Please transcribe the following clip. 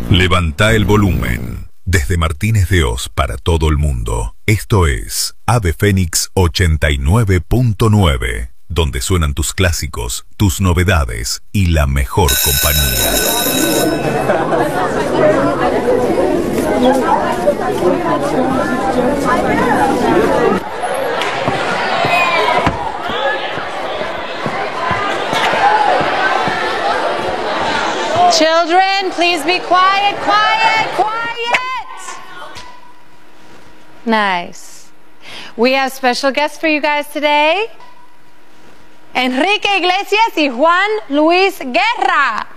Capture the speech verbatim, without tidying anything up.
Levanta el volumen. Desde Martínez de Oz para todo el mundo, esto es Ave Fénix ochenta y nueve punto nueve, donde suenan tus clásicos, tus novedades y la mejor compañía. Children, please be quiet, quiet, quiet. Nice. We have special guests for you guys today. Enrique Iglesias y Juan Luis Guerra.